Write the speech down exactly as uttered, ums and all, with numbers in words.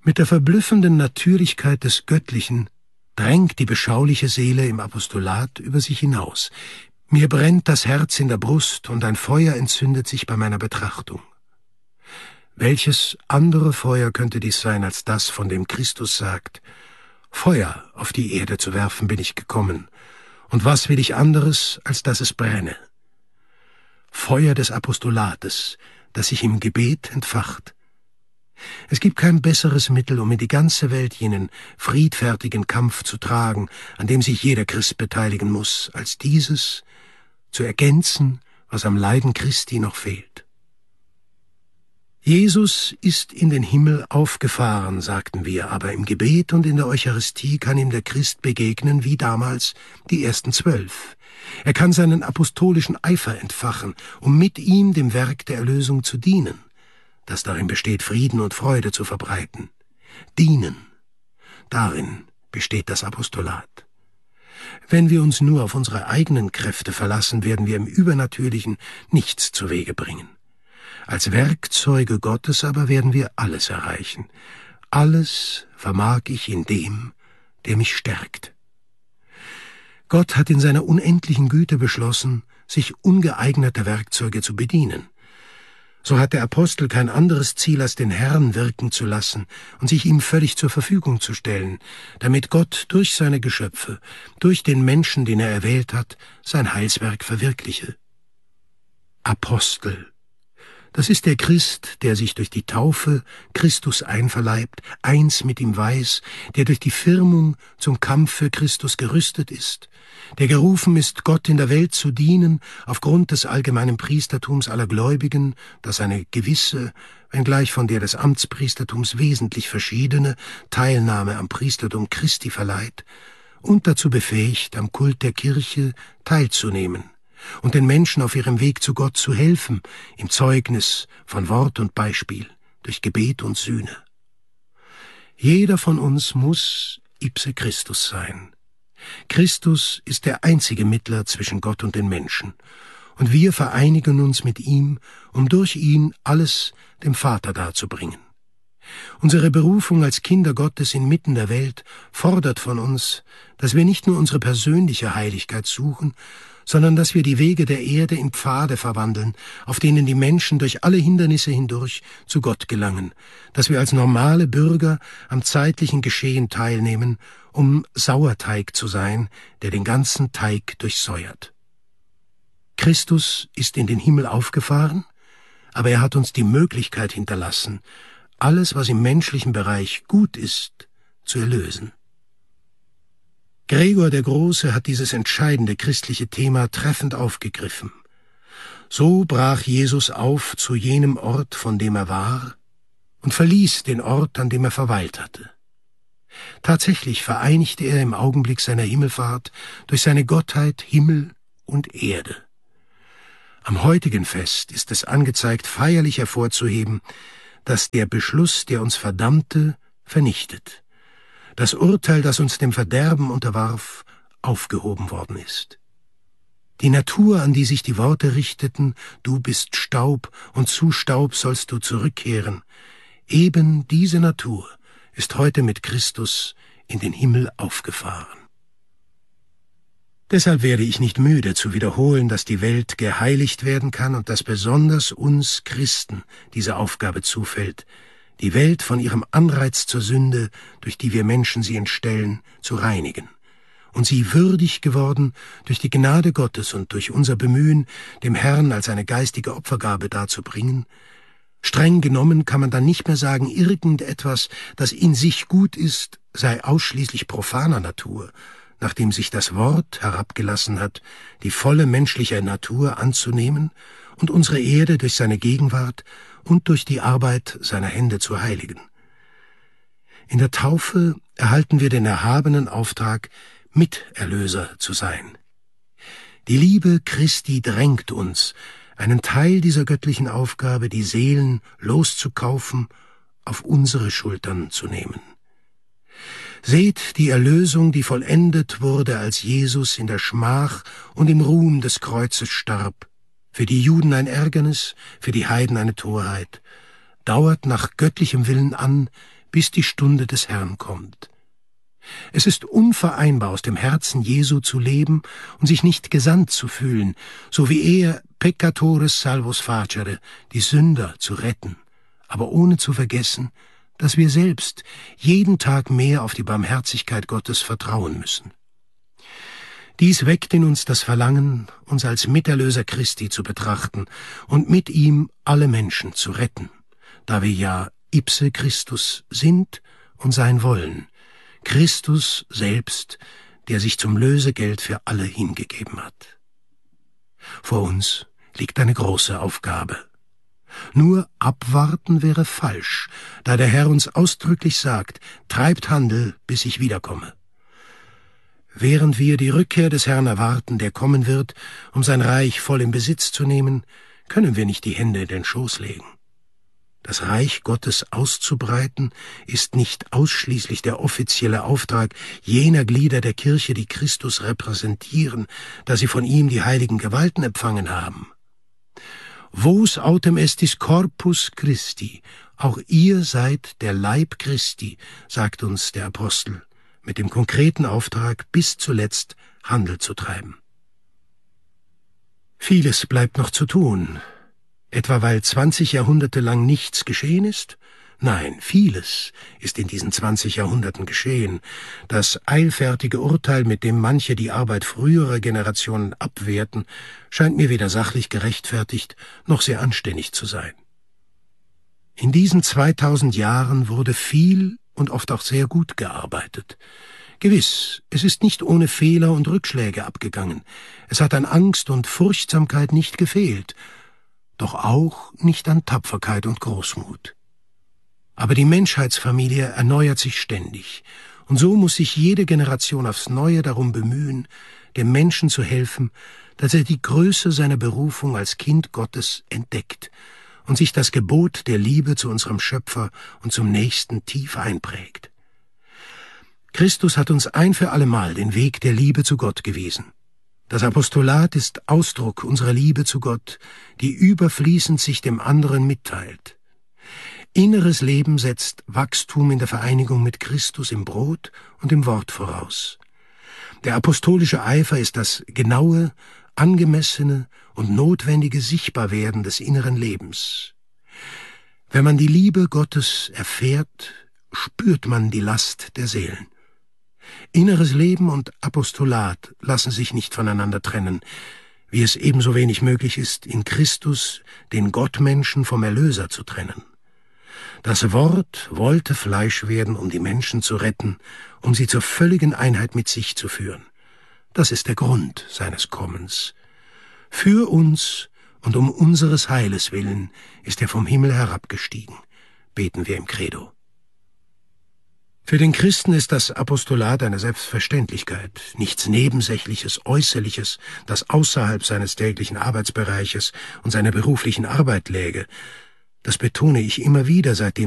Mit der verblüffenden Natürlichkeit des Göttlichen drängt die beschauliche Seele im Apostolat über sich hinaus. Mir brennt das Herz in der Brust und ein Feuer entzündet sich bei meiner Betrachtung. Welches andere Feuer könnte dies sein als das, von dem Christus sagt: Feuer auf die Erde zu werfen bin ich gekommen, und was will ich anderes, als dass es brenne? Feuer des Apostolates, das sich im Gebet entfacht. Es gibt kein besseres Mittel, um in die ganze Welt jenen friedfertigen Kampf zu tragen, an dem sich jeder Christ beteiligen muss, als dieses, zu ergänzen, was am Leiden Christi noch fehlt. Jesus ist in den Himmel aufgefahren, sagten wir, aber im Gebet und in der Eucharistie kann ihm der Christ begegnen wie damals die ersten zwölf. Er kann seinen apostolischen Eifer entfachen, um mit ihm dem Werk der Erlösung zu dienen, das darin besteht, Frieden und Freude zu verbreiten. Dienen, darin besteht das Apostolat. Wenn wir uns nur auf unsere eigenen Kräfte verlassen, werden wir im Übernatürlichen nichts zuwege bringen. Als Werkzeuge Gottes aber werden wir alles erreichen. Alles vermag ich in dem, der mich stärkt. Gott hat in seiner unendlichen Güte beschlossen, sich ungeeigneter Werkzeuge zu bedienen. So hat der Apostel kein anderes Ziel, als den Herrn wirken zu lassen und sich ihm völlig zur Verfügung zu stellen, damit Gott durch seine Geschöpfe, durch den Menschen, den er erwählt hat, sein Heilswerk verwirkliche. Apostel. Das ist der Christ, der sich durch die Taufe Christus einverleibt, eins mit ihm weiß, der durch die Firmung zum Kampf für Christus gerüstet ist, der gerufen ist, Gott in der Welt zu dienen, aufgrund des allgemeinen Priestertums aller Gläubigen, das eine gewisse, wenngleich von der des Amtspriestertums wesentlich verschiedene, Teilnahme am Priestertum Christi verleiht und dazu befähigt, am Kult der Kirche teilzunehmen und den Menschen auf ihrem Weg zu Gott zu helfen, im Zeugnis von Wort und Beispiel, durch Gebet und Sühne. Jeder von uns muss ipse Christus sein. Christus ist der einzige Mittler zwischen Gott und den Menschen, und wir vereinigen uns mit ihm, um durch ihn alles dem Vater darzubringen. Unsere Berufung als Kinder Gottes inmitten der Welt fordert von uns, dass wir nicht nur unsere persönliche Heiligkeit suchen, sondern dass wir die Wege der Erde in Pfade verwandeln, auf denen die Menschen durch alle Hindernisse hindurch zu Gott gelangen, dass wir als normale Bürger am zeitlichen Geschehen teilnehmen, um Sauerteig zu sein, der den ganzen Teig durchsäuert. Christus ist in den Himmel aufgefahren, aber er hat uns die Möglichkeit hinterlassen, alles, was im menschlichen Bereich gut ist, zu erlösen. Gregor der Große hat dieses entscheidende christliche Thema treffend aufgegriffen. So brach Jesus auf zu jenem Ort, von dem er war, und verließ den Ort, an dem er verweilt hatte. Tatsächlich vereinigte er im Augenblick seiner Himmelfahrt durch seine Gottheit Himmel und Erde. Am heutigen Fest ist es angezeigt, feierlich hervorzuheben, dass der Beschluss, der uns verdammte, vernichtet, das Urteil, das uns dem Verderben unterwarf, aufgehoben worden ist. Die Natur, an die sich die Worte richteten, du bist Staub und zu Staub sollst du zurückkehren, eben diese Natur ist heute mit Christus in den Himmel aufgefahren. Deshalb werde ich nicht müde zu wiederholen, dass die Welt geheiligt werden kann und dass besonders uns Christen diese Aufgabe zufällt, die Welt von ihrem Anreiz zur Sünde, durch die wir Menschen sie entstellen, zu reinigen, und sie würdig geworden durch die Gnade Gottes und durch unser Bemühen, dem Herrn als eine geistige Opfergabe darzubringen. Streng genommen kann man dann nicht mehr sagen, irgendetwas, das in sich gut ist, sei ausschließlich profaner Natur, nachdem sich das Wort herabgelassen hat, die volle menschliche Natur anzunehmen und unsere Erde durch seine Gegenwart und durch die Arbeit seiner Hände zu heiligen. In der Taufe erhalten wir den erhabenen Auftrag, Miterlöser zu sein. Die Liebe Christi drängt uns, einen Teil dieser göttlichen Aufgabe, die Seelen loszukaufen, auf unsere Schultern zu nehmen. Seht die Erlösung, die vollendet wurde, als Jesus in der Schmach und im Ruhm des Kreuzes starb. Für die Juden ein Ärgernis, für die Heiden eine Torheit. Dauert nach göttlichem Willen an, bis die Stunde des Herrn kommt. Es ist unvereinbar, aus dem Herzen Jesu zu leben und sich nicht gesandt zu fühlen, so wie er, peccatores salvos facere, die Sünder zu retten, aber ohne zu vergessen, dass wir selbst jeden Tag mehr auf die Barmherzigkeit Gottes vertrauen müssen. Dies weckt in uns das Verlangen, uns als Miterlöser Christi zu betrachten und mit ihm alle Menschen zu retten, da wir ja ipse Christus sind und sein wollen, Christus selbst, der sich zum Lösegeld für alle hingegeben hat. Vor uns liegt eine große Aufgabe. Nur abwarten wäre falsch, da der Herr uns ausdrücklich sagt, treibt Handel, bis ich wiederkomme. Während wir die Rückkehr des Herrn erwarten, der kommen wird, um sein Reich voll in Besitz zu nehmen, können wir nicht die Hände in den Schoß legen. Das Reich Gottes auszubreiten ist nicht ausschließlich der offizielle Auftrag jener Glieder der Kirche, die Christus repräsentieren, da sie von ihm die heiligen Gewalten empfangen haben. Vos autem estis corpus Christi, auch ihr seid der Leib Christi, sagt uns der Apostel, mit dem konkreten Auftrag, bis zuletzt Handel zu treiben. Vieles bleibt noch zu tun. Etwa weil zwanzig Jahrhunderte lang nichts geschehen ist? Nein, vieles ist in diesen zwanzig Jahrhunderten geschehen. Das eilfertige Urteil, mit dem manche die Arbeit früherer Generationen abwerten, scheint mir weder sachlich gerechtfertigt noch sehr anständig zu sein. In diesen zweitausend Jahren wurde viel und oft auch sehr gut gearbeitet. Gewiss, es ist nicht ohne Fehler und Rückschläge abgegangen. Es hat an Angst und Furchtsamkeit nicht gefehlt, doch auch nicht an Tapferkeit und Großmut. Aber die Menschheitsfamilie erneuert sich ständig, und so muss sich jede Generation aufs Neue darum bemühen, dem Menschen zu helfen, dass er die Größe seiner Berufung als Kind Gottes entdeckt und sich das Gebot der Liebe zu unserem Schöpfer und zum Nächsten tief einprägt. Christus hat uns ein für allemal den Weg der Liebe zu Gott gewiesen. Das Apostolat ist Ausdruck unserer Liebe zu Gott, die überfließend sich dem anderen mitteilt. Inneres Leben setzt Wachstum in der Vereinigung mit Christus im Brot und im Wort voraus. Der apostolische Eifer ist das genaue, angemessene und notwendige Sichtbarwerden des inneren Lebens. Wenn man die Liebe Gottes erfährt, spürt man die Last der Seelen. Inneres Leben und Apostolat lassen sich nicht voneinander trennen, wie es ebenso wenig möglich ist, in Christus den Gottmenschen vom Erlöser zu trennen. Das Wort wollte Fleisch werden, um die Menschen zu retten, um sie zur völligen Einheit mit sich zu führen. Das ist der Grund seines Kommens. Für uns und um unseres Heiles willen ist er vom Himmel herabgestiegen, beten wir im Credo. Für den Christen ist das Apostolat eine Selbstverständlichkeit, nichts Nebensächliches, Äußerliches, das außerhalb seines täglichen Arbeitsbereiches und seiner beruflichen Arbeit läge. Das betone ich immer wieder, seitdem